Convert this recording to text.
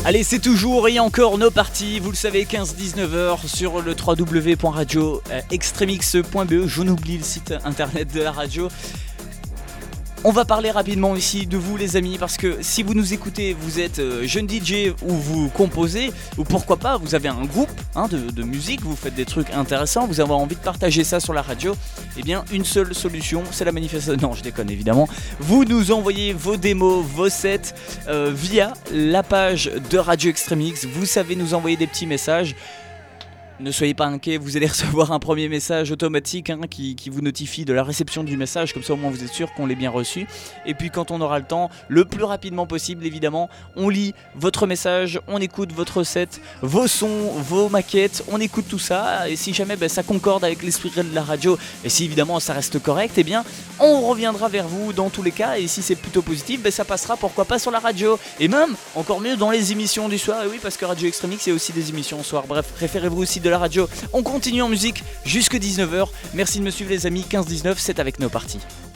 Allez, c'est toujours et encore nos parties, vous le savez, 15-19h sur le www.radio-extremix.be, je n'oublie le site internet de la radio. On va parler rapidement ici de vous les amis, parce que si vous nous écoutez, vous êtes jeune DJ ou vous composez, ou pourquoi pas vous avez un groupe de musique, vous faites des trucs intéressants, vous avez envie de partager ça sur la radio, eh bien une seule solution, c'est la manifestation, non je déconne évidemment, vous nous envoyez vos démos, vos sets via la page de Radio Extremix, vous savez nous envoyer des petits messages. Ne soyez pas inquiets, vous allez recevoir un premier message automatique qui vous notifie de la réception du message, comme ça au moins vous êtes sûr qu'on l'ait bien reçu. Et puis quand on aura le temps, le plus rapidement possible évidemment, on lit votre message, on écoute votre set, vos sons, vos maquettes, on écoute tout ça. Et si jamais ça concorde avec l'esprit de la radio, et si évidemment ça reste correct, eh bien on reviendra vers vous dans tous les cas. Et si c'est plutôt positif, ça passera pourquoi pas sur la radio. Et même, encore mieux, dans les émissions du soir. Et oui, parce que Radio Extremix, il y a aussi des émissions au soir. Bref, préférez-vous aussi de la radio. On continue en musique jusque 19h. Merci de me suivre les amis, 15-19, c'est avec nos parties.